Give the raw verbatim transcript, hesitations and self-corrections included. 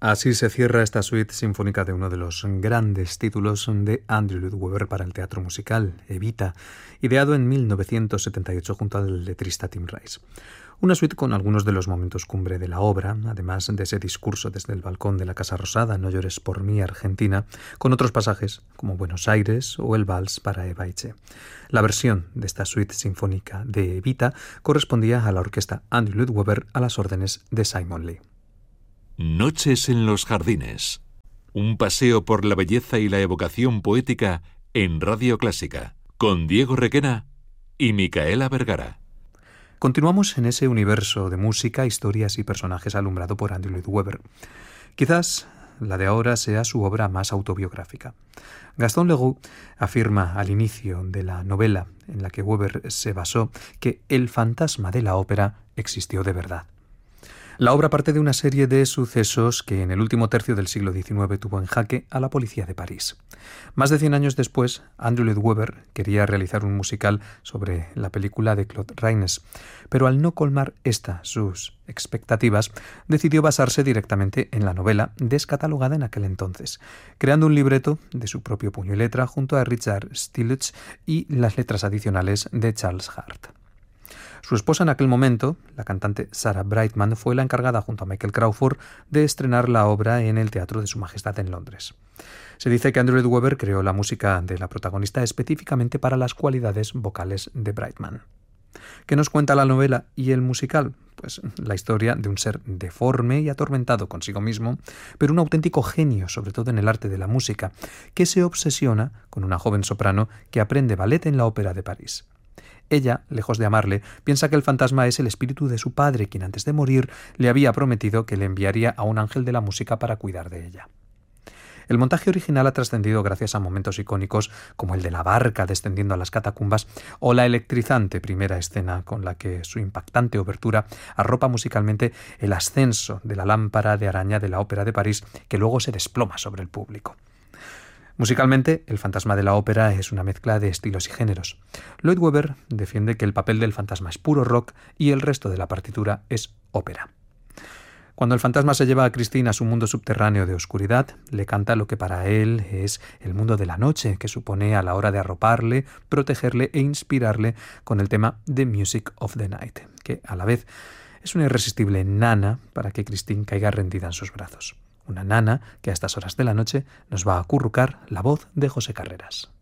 Así se cierra esta suite sinfónica de uno de los grandes títulos de Andrew Lloyd Webber para el teatro musical, Evita, ideado en mil novecientos setenta y ocho junto al letrista Tim Rice. Una suite con algunos de los momentos cumbre de la obra, además de ese discurso desde el balcón de la Casa Rosada, No llores por mí, Argentina, con otros pasajes como Buenos Aires o el Vals para Eva Eche. La versión de esta suite sinfónica de Evita correspondía a la orquesta Andrew Lloyd Webber a las órdenes de Simon Lee. Noches en los jardines. Un paseo por la belleza y la evocación poética en Radio Clásica, con Diego Requena y Micaela Vergara. Continuamos en ese universo de música, historias y personajes alumbrado por Andrew Lloyd Webber. Quizás la de ahora sea su obra más autobiográfica. Gaston Leroux afirma al inicio de la novela en la que Webber se basó que el fantasma de la ópera existió de verdad. La obra parte de una serie de sucesos que en el último tercio del siglo diecinueve tuvo en jaque a la policía de París. Más de cien años después, Andrew Lloyd Webber quería realizar un musical sobre la película de Claude Rains, pero al no colmar esta sus expectativas, decidió basarse directamente en la novela descatalogada en aquel entonces, creando un libreto de su propio puño y letra junto a Richard Stillitz y las letras adicionales de Charles Hart. Su esposa en aquel momento, la cantante Sarah Brightman, fue la encargada junto a Michael Crawford de estrenar la obra en el Teatro de Su Majestad en Londres. Se dice que Andrew Lloyd Webber creó la música de la protagonista específicamente para las cualidades vocales de Brightman. ¿Qué nos cuenta la novela y el musical? Pues la historia de un ser deforme y atormentado consigo mismo, pero un auténtico genio, sobre todo en el arte de la música, que se obsesiona con una joven soprano que aprende ballet en la Ópera de París. Ella, lejos de amarle, piensa que el fantasma es el espíritu de su padre, quien antes de morir le había prometido que le enviaría a un ángel de la música para cuidar de ella. El montaje original ha trascendido gracias a momentos icónicos como el de la barca descendiendo a las catacumbas o la electrizante primera escena con la que su impactante obertura arropa musicalmente el ascenso de la lámpara de araña de la Ópera de París que luego se desploma sobre el público. Musicalmente, El fantasma de la ópera es una mezcla de estilos y géneros. Lloyd Webber defiende que el papel del fantasma es puro rock y el resto de la partitura es ópera. Cuando el fantasma se lleva a Christine a su mundo subterráneo de oscuridad, le canta lo que para él es el mundo de la noche, que supone a la hora de arroparle, protegerle e inspirarle con el tema The Music of the Night, que a la vez es una irresistible nana para que Christine caiga rendida en sus brazos. Una nana que a estas horas de la noche nos va a acurrucar la voz de José Carreras.